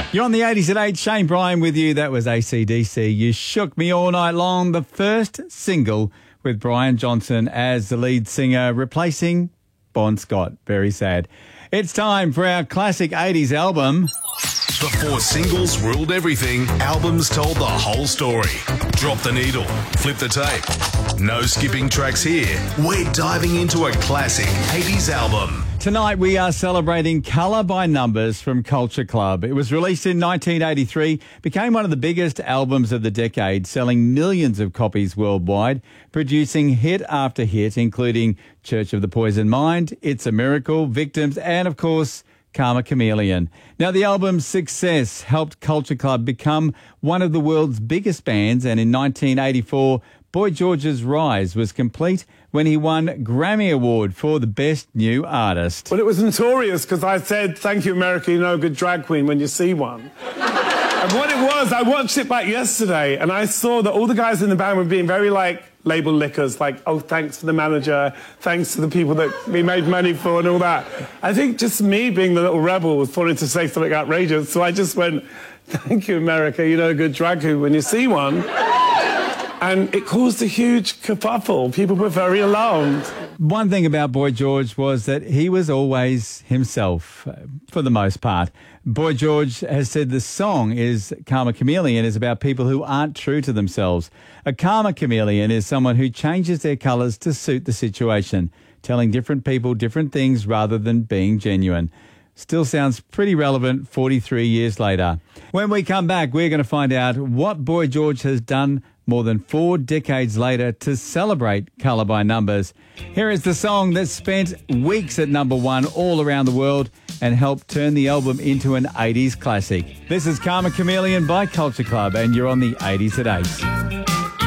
You're on the 80s at 8. Shane Bryan with you. That was AC/DC. You Shook Me All Night Long, the first single with Brian Johnson as the lead singer, replacing Bon Scott. Very sad. It's time for our classic 80s album. Before singles ruled everything, albums told the whole story. Drop the needle, flip the tape. No skipping tracks here. We're diving into a classic 80s album. Tonight we are celebrating Colour by Numbers from Culture Club. It was released in 1983, became one of the biggest albums of the decade, selling millions of copies worldwide, producing hit after hit, including Church of the Poison Mind, It's a Miracle, Victims, and of course, Karma Chameleon. Now, the album's success helped Culture Club become one of the world's biggest bands, and in 1984, Boy George's rise was complete when he won Grammy Award for the Best New Artist. Well, it was notorious because I said, "Thank you, America, you're no good drag queen," when you see one. And what it was, I watched it back yesterday, and I saw that all the guys in the band were being very, label lickers, oh, thanks for the manager, thanks to the people that we made money for and all that. I think just me being the little rebel was wanting to say something outrageous, so I just went, "Thank you, America, you're no good drag queen when you see one." And it caused a huge kerfuffle. People were very alarmed. One thing about Boy George was that he was always himself, for the most part. Boy George has said the song Karma Chameleon is about people who aren't true to themselves. A karma chameleon is someone who changes their colours to suit the situation, telling different people different things rather than being genuine. Still sounds pretty relevant 43 years later. When we come back, we're going to find out what Boy George has done more than 4 decades later to celebrate Colour by Numbers. Here is the song that spent weeks at #1 all around the world and helped turn the album into an 80s classic. This is Karma Chameleon by Culture Club, and you're on the 80s at 8.